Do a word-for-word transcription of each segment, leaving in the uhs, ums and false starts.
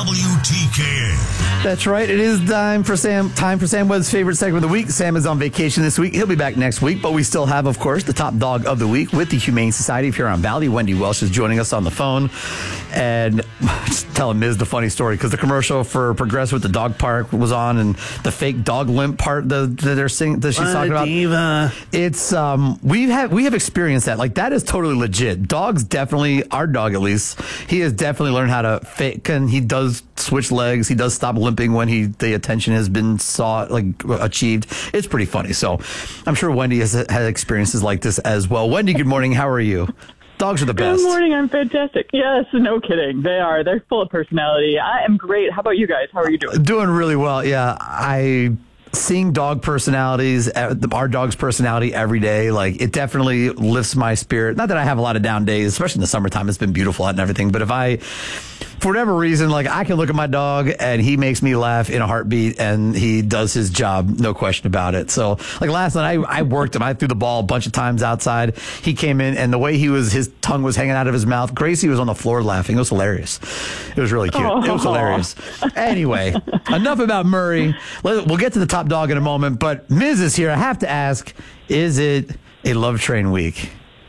W T K A. That's right. It is time for Sam. Time for Sam Webb's favorite segment of the week. Sam is on vacation this week. He'll be back next week, but we still have, of course, the top dog of the week with the Humane Society of Huron Valley. Wendy Welsh is joining us on the phone, and just telling Miz the funny story because the commercial for Progress with the dog park was on, and the fake dog limp part that they're singing that she's What talking a about. diva. It's um we've had we have experienced that. Like, that is totally legit. Dogs definitely, our dog at least, he has definitely learned how to fake, and he does switch legs. He does stop limping when he the attention has been sought, like achieved. It's pretty funny. So I'm sure Wendy has had experiences like this as well. Wendy, good morning. How are you? Dogs are the best. Good morning. I'm fantastic. Yes, no kidding. They are. They're full of personality. I am great. How about you guys? How are you doing? Doing really well. Yeah, I seeing dog personalities, uh, our dog's personality every day, like, it definitely lifts my spirit. Not that I have a lot of down days, especially in the summertime. It's been beautiful out and everything. But if I, for whatever reason, like, I can look at my dog and he makes me laugh in a heartbeat, and he does his job, no question about it. So, like, last night I, I worked him. I threw the ball a bunch of times outside. He came in, and the way he was, his tongue was hanging out of his mouth. Gracie was on the floor laughing. It was hilarious. It was really cute. Aww. It was hilarious. Anyway, enough about Murray. Let, we'll get to the top dog in a moment, but Miz is here. I have to ask, is it a Love Train week?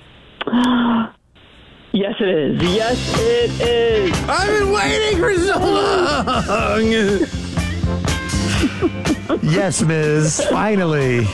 Yes, it is. Yes, it is. I've been waiting for so long. Yes, Miz. Finally.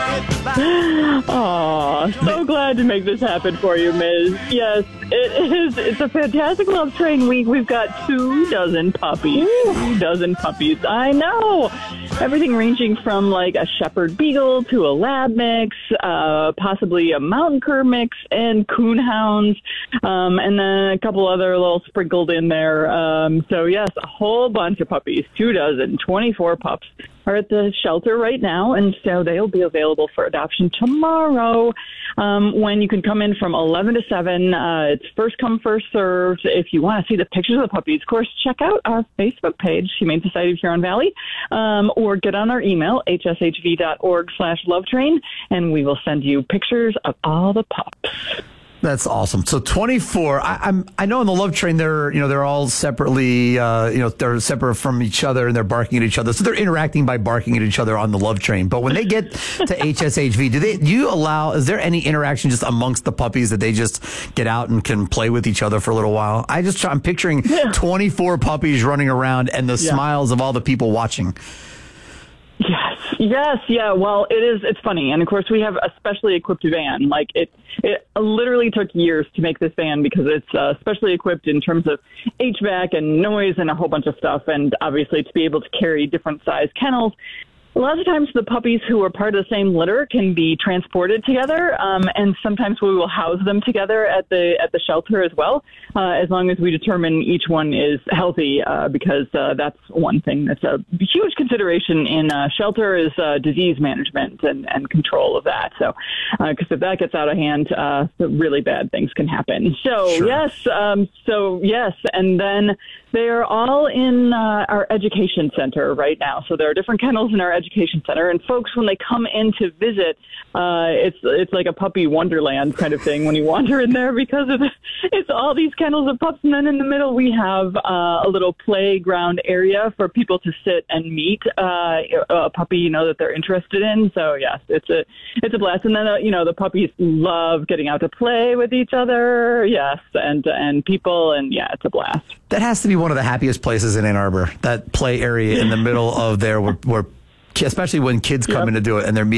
Aw, so glad to make this happen for you, Miz. Yes, it is. It's a fantastic Love Train week. We've got two dozen puppies. Two dozen puppies. I know. Everything ranging from, like, a Shepherd Beagle to a Lab mix, uh, possibly a Mountain Cur mix, and Coonhounds, um, and then a couple other little sprinkled in there. Um, so, yes, a whole bunch of puppies. Two dozen, twenty-four pups are at the shelter right now, and so they'll be available for adoption tomorrow, um, when you can come in from eleven to seven. Uh, it's first come, first served. If you want to see the pictures of the puppies, of course, check out our Facebook page, Humane Society of Huron Valley, um, or get on our email, h s h v dot org slash love train, and we will send you pictures of all the pups. That's awesome. So twenty-four. I, I'm. I know in the Love Train, they're you know they're all separately. Uh, you know they're separate from each other, and they're barking at each other. So they're interacting by barking at each other on the Love Train. But when they get to H S H V, do they? Do you allow? Is there any interaction just amongst the puppies that they just get out and can play with each other for a little while? I just I'm picturing Yeah. twenty-four puppies running around and the Yeah. smiles of all the people watching. Yes, yes, yeah. Well, it is. It's funny, and of course, we have a specially equipped van. Like it, it literally took years to make this van because it's uh, specially equipped in terms of H V A C and noise and a whole bunch of stuff, and obviously to be able to carry different size kennels. A lot of times the puppies who are part of the same litter can be transported together, um, and sometimes we will house them together at the at the shelter as well, uh, as long as we determine each one is healthy, uh, because uh, that's one thing that's a huge consideration in uh, shelter is uh, disease management and, and control of that. So, because uh, if that gets out of hand, uh, really bad things can happen. So, Sure. yes, um, so yes, and then they are all in uh, our education center right now. So there are different kennels in our education center, and folks, when they come in to visit, uh, it's it's like a puppy wonderland kind of thing when you wander in there because of the, it's all these kennels of pups, and then in the middle we have uh, a little playground area for people to sit and meet uh, a puppy, you know, that they're interested in. So yes, it's a it's a blast, and then uh, you know the puppies love getting out to play with each other. Yes, and and people, and yeah, it's a blast. That has to be one of the happiest places in Ann Arbor. That play area in the middle of there, where, where especially when kids come Yep. in to do it and they're